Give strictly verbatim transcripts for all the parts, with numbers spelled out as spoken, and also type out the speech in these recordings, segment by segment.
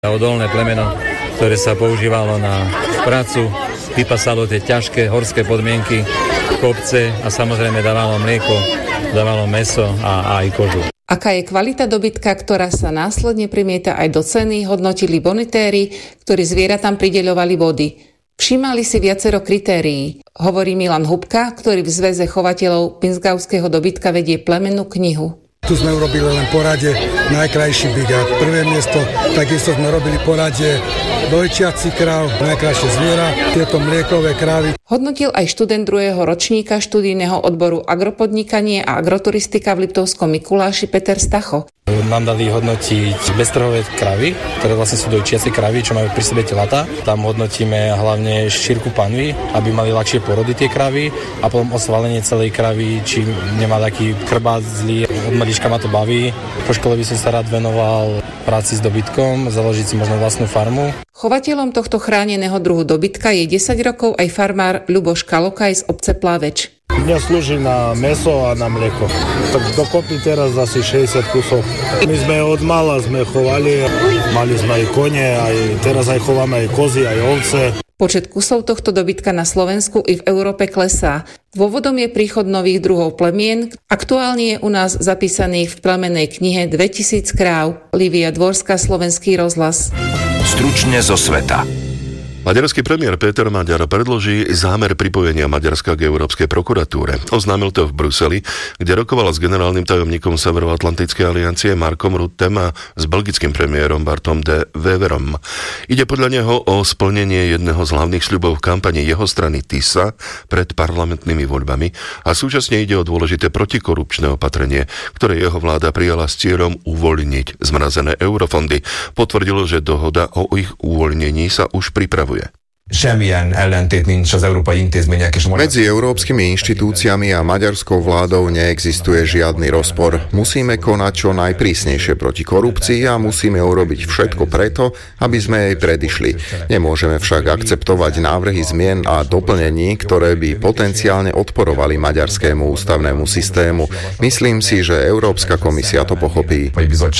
Odolné plemeno, ktoré sa používalo na prácu, vypasalo tie ťažké horské podmienky, kopce a samozrejme dávalo mlieko, dávalo mäso a, a aj kožu. Aká je kvalita dobytka, ktorá sa následne premieta aj do ceny, hodnotili bonitéri, ktorí zvieratám prideľovali body. Všímali si viacero kritérií, hovorí Milan Hubka, ktorý v Zväze chovateľov pinzgauského dobytka vedie plemennú knihu. Tu sme urobili len poradie najkrajší bigát. Prvé miesto, takisto sme robili poradie dojčiaci kráv, najkrajšie zviera, tieto mliekové krávy. Hodnotil aj študent druhého ročníka študijného odboru agropodnikanie a agroturistika v Liptovskom Mikuláši Peter Stacho. Nám dali hodnotiť beztrhové kravy, ktoré vlastne sú dojčiace kravy, čo majú pri sebe telatá. Tam hodnotíme hlavne šírku panvy, aby mali ľahšie porody tie kravy a potom osvalenie celej kravy, či nemá taký krbát zlý. Od malička ma to baví. Po škole by som sa rád venoval práci s dobytkom, založiť si možno vlastnú farmu. Chovateľom tohto chráneného druhu dobytka je desať rokov aj farmár Ľuboš Kalokaj z obce Plaveč. Mňa slúži na mäso a na mlieko. Tak dokopy teraz asi šesťdesiat kusov. My sme od mala sme chovali, mali sme aj kone, aj teraz aj chováme aj kozy, aj ovce. Počet kusov tohto dobytka na Slovensku i v Európe klesá. Dôvodom je príchod nových druhov plemien. Aktuálne je u nás zapísaných v plemennej knihe dvetisíc kráv. Lívia Dvorská, Slovenský rozhlas. Stručne zo sveta. Maďarský premiér Péter Maďar predloží zámer pripojenia Maďarska k Európskej prokuratúre. Oznámil to v Bruseli, kde rokovala s generálnym tajomníkom Severoatlantickej aliancie Markom Ruttem a s belgickým premiérom Bartom de Weverom. Ide podľa neho o splnenie jedného z hlavných sľubov v kampani jeho strany TISA pred parlamentnými voľbami a súčasne ide o dôležité protikorupčné opatrenie, ktoré jeho vláda prijala s cieľom uvoľniť zmrazené eurofondy. Potvrdilo, že dohoda o ich uvoľnení sa už pripravuje. Semmilyen ellentét nincs az európai intézmények és a magyar... Medzi európskymi inštitúciami a maďarskou vládou neexistuje žiadny rozpor. Musíme konať čo najprísnejšie proti korupcii a musíme urobiť všetko preto, aby sme jej predišli. Nemôžeme však akceptovať návrhy zmien a doplnení, ktoré by potenciálne odporovali maďarskému ústavnému systému. Myslím si, že Európska komisia to pochopí.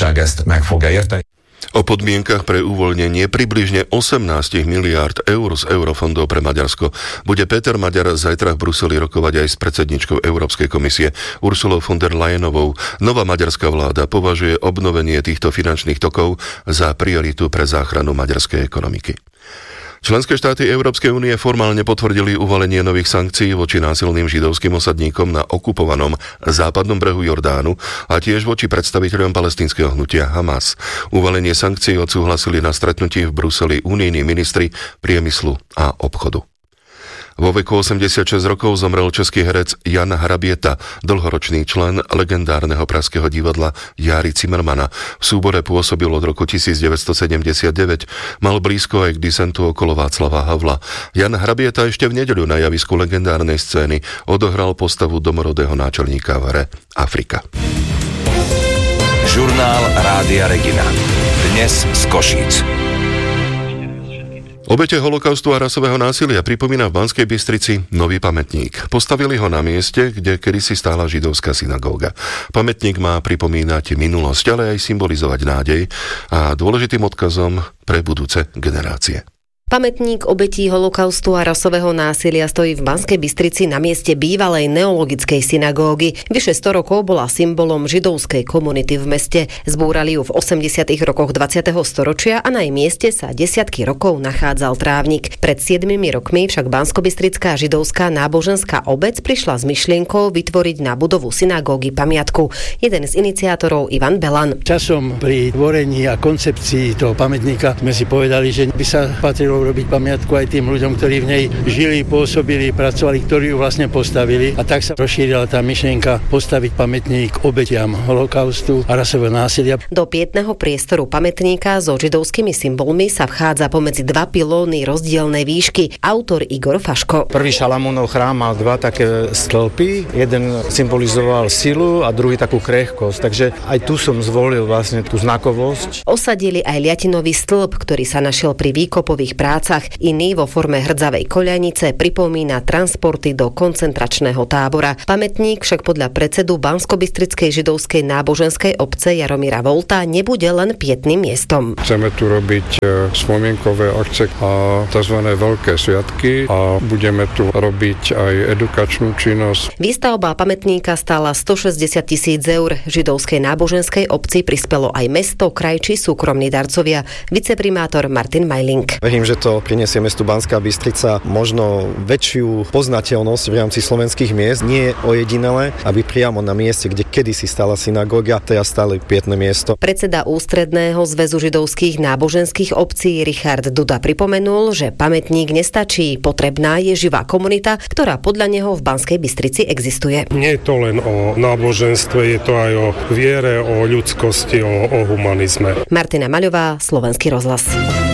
O podmienkach pre uvoľnenie približne osemnásť miliárd eur z eurofondov pre Maďarsko bude Péter Maďar zajtra v Bruseli rokovať aj s predsedničkou Európskej komisie Ursulou von der Leyenovou. Nová maďarská vláda považuje obnovenie týchto finančných tokov za prioritu pre záchranu maďarskej ekonomiky. Členské štáty Európskej únie formálne potvrdili uvalenie nových sankcií voči násilným židovským osadníkom na okupovanom západnom brehu Jordánu a tiež voči predstaviteľom palestínskeho hnutia Hamas. Uvalenie sankcií odsúhlasili na stretnutí v Bruseli unijní ministri priemyslu a obchodu. Vo veku osemdesiatšesť rokov zomrel český herec Jan Hrabieta, dlhoročný člen legendárneho pražského divadla Járy Cimrmana. V súbore pôsobil od roku devätnásťsedemdesiatdeväť, mal blízko aj k disentu okolo Václava Havla. Jan Hrabieta ešte v nedeľu na javisku legendárnej scény odohral postavu domorodého náčelníka v hre Afrika. Žurnál Rádia Regina. Dnes z Košíc. Obete holokaustu a rasového násilia pripomína v Banskej Bystrici nový pamätník. Postavili ho na mieste, kde kedysi stála židovská synagóga. Pamätník má pripomínať minulosť, ale aj symbolizovať nádej a dôležitým odkazom pre budúce generácie. Pamätník obetí holokaustu a rasového násilia stojí v Banskej Bystrici na mieste bývalej neologickej synagógy. Vyše sto rokov bola symbolom židovskej komunity v meste. Zbúrali ju v osemdesiatych rokoch dvadsiateho storočia a na jej mieste sa desiatky rokov nachádzal trávnik. Pred siedmimi rokmi však Banskobystrická židovská náboženská obec prišla s myšlienkou vytvoriť na budovu synagógy pamiatku. Jeden z iniciátorov Ivan Belan. Časom pri tvorení a koncepcii toho pamätníka sme si povedali, že by sa patrilo robiť pamiatku aj tým ľuďom, ktorí v nej žili, pôsobili, pracovali, ktorí ju vlastne postavili. A tak sa rozšírila tá myšlienka postaviť pamätník obetiam holokaustu a rasového násilia. Do pietného priestoru pamätníka so židovskými symbolmi sa vchádza pomedzi dva pilóny rozdielnej výšky. Autor Igor Faško. Prvý Šalamúnov chrám mal dva také stĺpy. Jeden symbolizoval silu a druhý takú krehkosť. Takže aj tu som zvolil vlastne tú znakovosť. Osadili aj liatinový stĺp, ktorý sa našiel pri výkopových prácach prácach. Iný vo forme hrdzavej koľajnice pripomína transporty do koncentračného tábora. Pamätník však podľa predsedu Banskobystrickej židovskej náboženskej obce Jaromíra Volta nebude len pietným miestom. Chceme tu robiť spomienkové akcie a tzv. Veľké sviatky a budeme tu robiť aj edukačnú činnosť. Výstavba pamätníka stála stošesťdesiat tisíc eur. Židovskej náboženskej obci prispelo aj mesto, kraj či súkromní darcovia. Viceprimátor Martin Majling. Verím, že to prinesie mestu Banská Bystrica možno väčšiu poznateľnosť v rámci slovenských miest. Nie je ojedinelé, aby priamo na mieste, kde kedysi stála synagóga, teraz stále pietné miesto. Predseda Ústredného zväzu židovských náboženských obcí Richard Duda pripomenul, že pamätník nestačí. Potrebná je živá komunita, ktorá podľa neho v Banskej Bystrici existuje. Nie je to len o náboženstve, je to aj o viere, o ľudskosti, o, o humanizme. Martina Maľová, Slovenský rozhlas.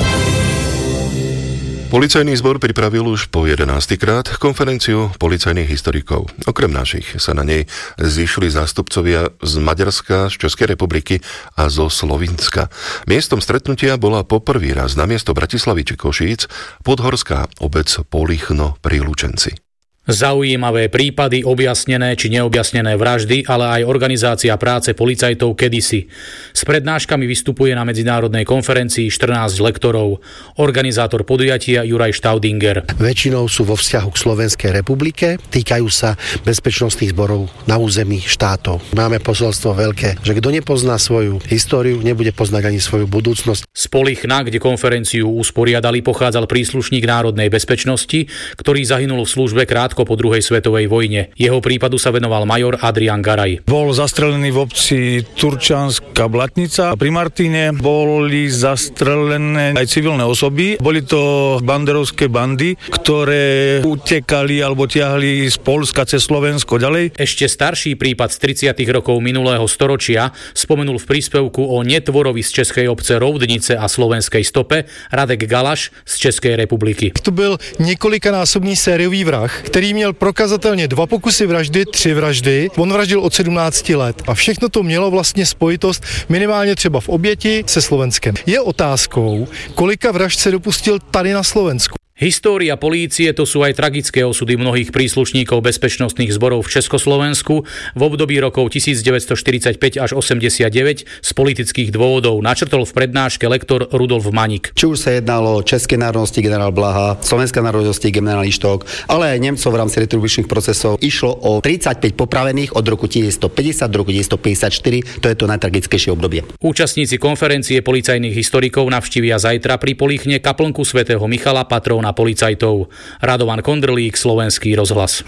Policajný zbor pripravil už po jedenástykrát konferenciu policajných historikov. Okrem našich sa na nej zišli zástupcovia z Maďarska, z Českej republiky a zo Slovinska. Miestom stretnutia bola poprvý raz namiesto Bratislavy či Košíc podhorská obec Polichno pri Lučenci. Zaujímavé prípady, objasnené či neobjasnené vraždy, ale aj organizácia práce policajtov kedysi. S prednáškami vystupuje na medzinárodnej konferencii štrnásť lektorov. Organizátor podujatia Juraj Staudinger. Väčšinou sú vo vzťahu k Slovenskej republike, týkajú sa bezpečnostných zborov na území štátov. Máme posolstvo veľké, že kto nepozná svoju históriu, nebude poznať ani svoju budúcnosť. Z Polichna, kde konferenciu usporiadali, pochádzal príslušník národnej bezpečnosti, ktorý zahynul v službe krátko po druhej svetovej vojne. Jeho prípadu sa venoval major Adrián Garaj. Bol zastrelený v obci Turčanská Blatnica. Pri Martine boli zastrelené aj civilné osoby. Boli to banderovské bandy, ktoré utekali alebo tiahli z Poľska cez Slovensko ďalej. Ešte starší prípad z tridsiatych rokov minulého storočia spomenul v príspevku o netvorovi z českej obce Roudnice a slovenskej stope Radek Galaš z Českej republiky. To byl několikanásobný sériový vrah, který měl prokazatelně dva pokusy vraždy, tři vraždy. On vraždil od sedmnácti let a všechno to mělo vlastně spojitost minimálně třeba v oběti se Slovenskem. Je otázkou, kolika vražd se dopustil tady na Slovensku. História polície to sú aj tragické osudy mnohých príslušníkov bezpečnostných zborov v Československu v období rokov devätnásťstoštyridsaťpäť až osemdesiatdeväť z politických dôvodov, načrtol v prednáške lektor Rudolf Maník. Či už sa jednalo o českej národnosti generál Blaha, slovenskej národnosti generál Ištok, ale aj Nemcov v rámci retribučných procesov, išlo o tridsaťpäť popravených od roku devätnásťstopäťdesiat do roku devätnásťstopäťdesiatštyri, to je to najtragickejšie obdobie. Účastníci konferencie policajných historikov navštívia zajtra pri Polichne kaplnku svätého Michala, patróna policajtov. Radovan Kondrlík, Slovenský rozhlas.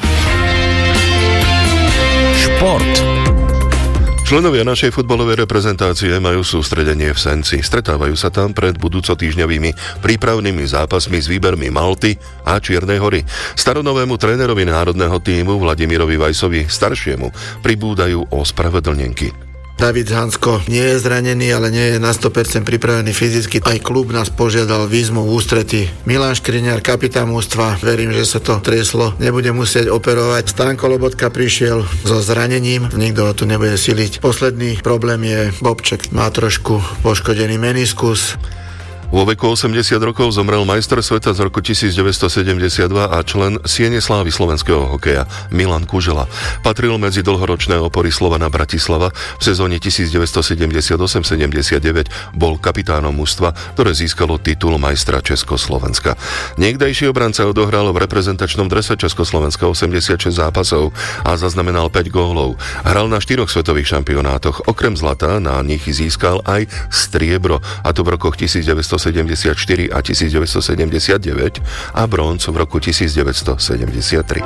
Šport. Členovia našej futbalovej reprezentácie majú sústredenie v Senci. Stretávajú sa tam pred budúcotýždňovými prípravnými zápasmi s výbermi Malty a Čiernej Hory. Staronovému trénerovi národného tímu Vladimirovi Vajsovi staršiemu pribúdajú ospravedlnenky. David Hansko nie je zranený, ale nie je na sto percent pripravený fyzicky. Aj klub nás požiadal výzvu v ústrety. Milan Škriňar, kapitán mužstva, verím, že sa to trieslo, nebude musieť operovať. Stanko Lobotka prišiel so zranením, nikto ho tu nebude siliť. Posledný problém je Bobček, má trošku poškodený meniskus. Vo veku osemdesiat rokov zomrel majster sveta z roku devätnásťstosedemdesiatdva a člen Siene slávy slovenského hokeja Milan Kužela. Patril medzi dlhoročné opory Slovana Bratislava. V sezóne devätnásťstosedemdesiatosem sedemdesiatdeväť bol kapitánom mužstva, ktoré získalo titul majstra Československa. Niekdajší obranca odohral v reprezentačnom drese Československa osemdesiatšesť zápasov a zaznamenal päť gólov. Hral na štyroch svetových šampionátoch. Okrem zlata na nich získal aj striebro, a to v rokoch devätnásťstosedemdesiatštyri a devätnásťstosedemdesiatdeväť a bronz v roku devätnásťstosedemdesiattri.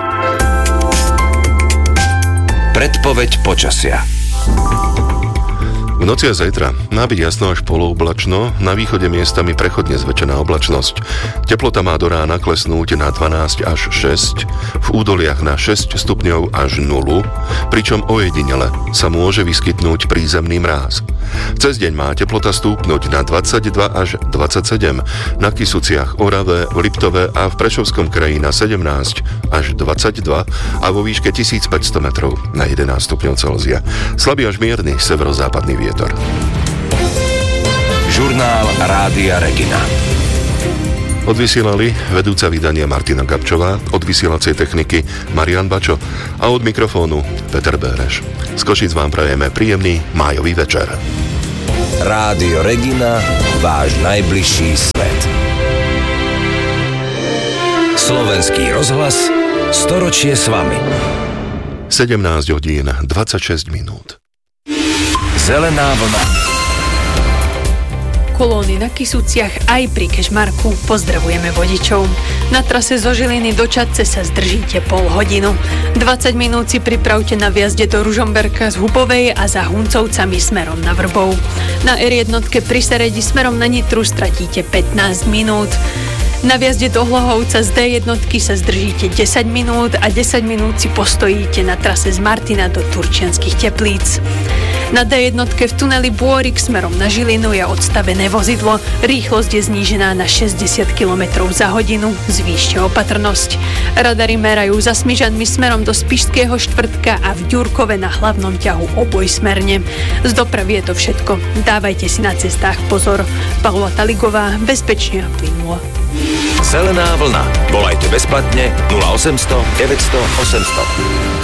Predpoveď počasia. V noci a zajtra má byť jasno až polooblačno, na východe miestami prechodne zväčšená oblačnosť. Teplota má do rána klesnúť na dvanásť až šesť, v údoliach na šesť stupňov až nulu, pričom ojedinele sa môže vyskytnúť prízemný mráz. Cez deň má teplota stúpnuť na dvadsaťdva až dvadsaťsedem, na Kysuciach, Orave, v Liptove a v Prešovskom kraji na sedemnásť až dvadsaťdva a vo výške tisícpäťsto metrov na jedenásť stupňov Celzia. Slabý až mierny severozápadný vietor. Žurnál Rádia Regina. Odvysielali vedúca vydania Martina Gabčová, od vysielacej techniky Marian Bačo a od mikrofónu Peter Béreš. Z Košíc vám prajeme príjemný májový večer. Rádio Regina, váš najbližší svet. Slovenský rozhlas, storočie s vami. sedemnásť hodín dvadsaťšesť minút. Zelená vlna. Kolóny na Kysuciach aj pri Kežmarku. Pozdravujeme vodičov. Na trase zo Žiliny do Čadce sa zdržíte pol hodinu. dvadsať minút si pripravte na viazde do Ružomberka z Hupovej a za Huncovcami smerom na Vrbov. Na er jedna pri Seredi smerom na Nitru stratíte pätnásť minút. Na viazde do Hlohovca z dé jedna sa zdržíte desať minút a desať minút si postojíte na trase z Martina do Turčianskych Teplíc. Na dé jedna v tuneli Bôrik smerom na Žilinu je odstavené vozidlo. Rýchlosť je znížená na šesťdesiat kilometrov za hodinu. Zvýšte opatrnosť. Radary merajú za Smižanmi smerom do Spišského štvrtka a v Ďurkove na hlavnom ťahu obojsmerne. Z dopravy je to všetko. Dávajte si na cestách pozor. Paula Taligová, bezpečne a plynulo. Zelená vlna. Volajte bezplatne nula osemsto deväťsto osemsto.